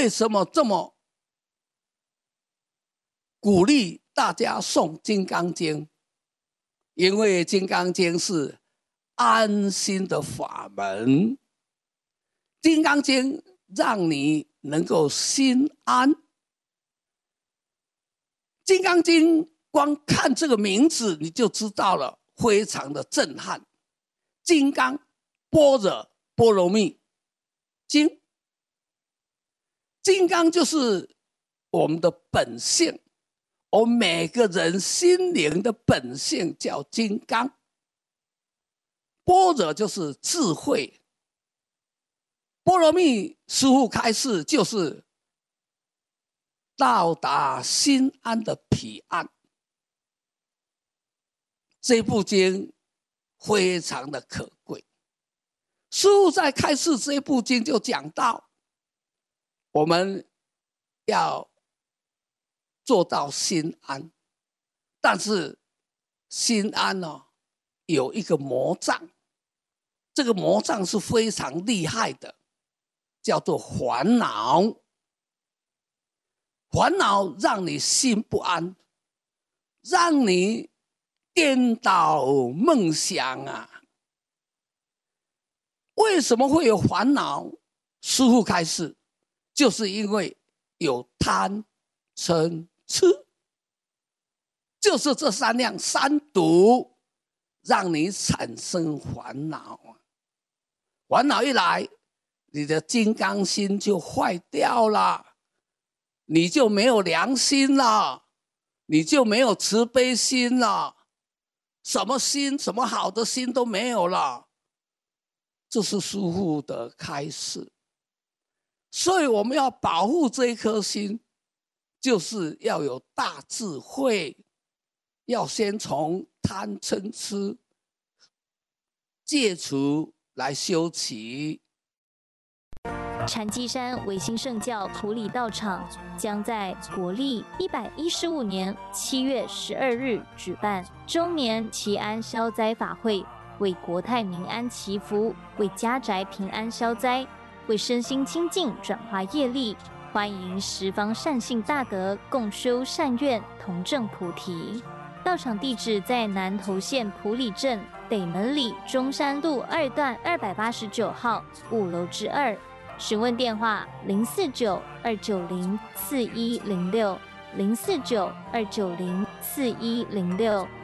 为什么这么鼓励大家诵《金刚经》？因为《金刚经》是安心的法门，《金刚经》让你能够心安。《金刚经》光看这个名字你就知道了，非常的震撼。金刚般若波罗蜜经，金刚就是我们的本性，我们每个人心灵的本性叫金刚。般若就是智慧，波罗蜜师父开示就是到达心安的彼岸。这部经非常的可贵。师父在开示这部经就讲到，我们要做到心安，但是心安呢，有一个魔障，这个魔障是非常厉害的，叫做烦恼。烦恼让你心不安，让你颠倒梦想啊！为什么会有烦恼？师父开示，就是因为有贪、嗔、痴，就是这三样三毒，让你产生烦恼啊！烦恼一来，你的金刚心就坏掉了，你就没有良心了，你就没有慈悲心了，什么心，什么好的心都没有了。这是师父的开示，所以我们要保护这一颗心，就是要有大智慧，要先从贪嗔痴戒除来修起。 禅寂山唯心圣教埔里道场将在国历115年7月12日举办周年祈安消灾法会，为国泰民安祈福，为家宅平安消灾，为身心清净转化业力。欢迎十方善信大德共修善愿，同证菩提。道场地址在南投县埔里镇北门里中山路2段289号5楼之2。询问电话049-290-4106，049-290-4106。